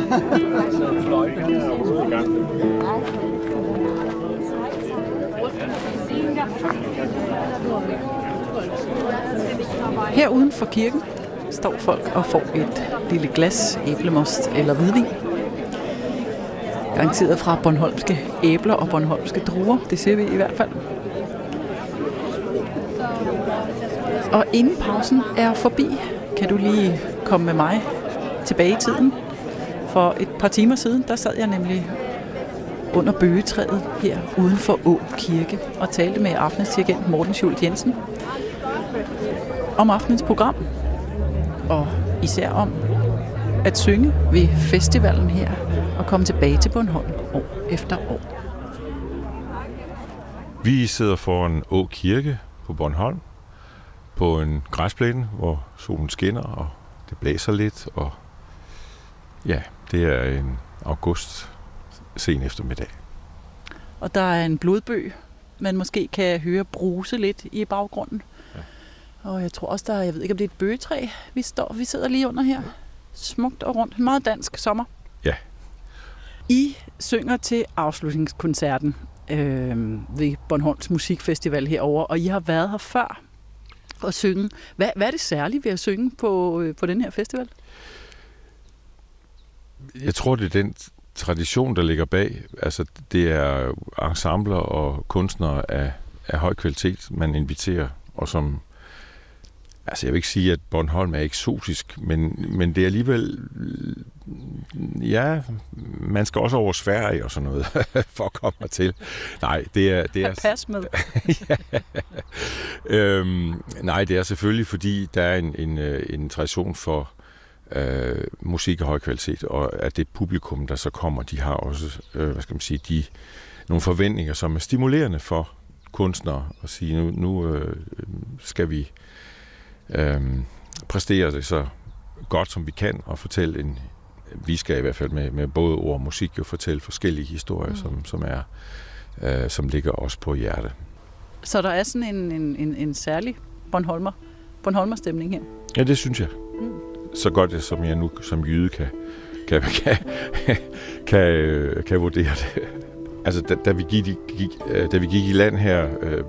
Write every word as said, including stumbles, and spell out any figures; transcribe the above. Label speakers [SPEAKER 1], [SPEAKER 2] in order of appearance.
[SPEAKER 1] Her uden for kirken står folk og får et lille glas æblemost eller hvidvin. Garanteret fra bornholmske æbler og bornholmske druer, det ser vi i hvert fald. Og inden pausen er forbi, kan du lige komme med mig tilbage i tiden. For et par timer siden, der sad jeg nemlig under bøgetræet her uden for Å Kirke og talte med aftenens dirigent Morten Schult Jensen om aftenens program, og især om at synge ved festivalen her og komme tilbage til Bornholm år efter år.
[SPEAKER 2] Vi sidder foran Å Kirke på Bornholm på en græsplæne, hvor solen skinner, og det blæser lidt, og ja, det er en august sen eftermiddag.
[SPEAKER 1] Og der er en blodbøg, man måske kan høre bruse lidt i baggrunden. Ja. Og jeg tror også, der er, jeg ved ikke, om det er et bøgetræ, vi står, vi sidder lige under her. Smukt og rundt. En meget dansk sommer.
[SPEAKER 2] Ja.
[SPEAKER 1] I synger til afslutningskoncerten øh, ved Bornholms Musikfestival herovre, og I har været her før og synge. Hvad, hvad er det særlige ved at synge på, øh, på den her festival?
[SPEAKER 2] Jeg tror, det er den tradition, der ligger bag. Altså, det er ensembler og kunstnere af, af høj kvalitet, man inviterer, og som, altså jeg vil ikke sige, at Bornholm er eksotisk, men, men det er alligevel, ja, man skal også over Sverige og sådan noget, for at komme hertil. Nej, det er... Det er
[SPEAKER 1] pas med.
[SPEAKER 2] ja. øhm, nej, det er selvfølgelig, fordi der er en, en, en tradition for øh, musik af høj kvalitet, og at det publikum, der så kommer, de har også, øh, hvad skal man sige, de, nogle forventninger, som er stimulerende for kunstnere, at sige, nu, nu øh, skal vi øh, præstere det så godt, som vi kan, og fortælle en, vi skal i hvert fald med, med både ord og musik jo fortælle forskellige historier, mm. som, som, er, øh, som ligger os på hjerte. Så der er sådan en, en, en, en særlig Bornholmer, Bornholmer stemning her? Ja, det synes jeg. Mm. Så godt som jeg nu som jyde kan, kan, kan, kan, kan vurdere det. Altså, da, da, vi gik, gik, da vi gik i land her øh,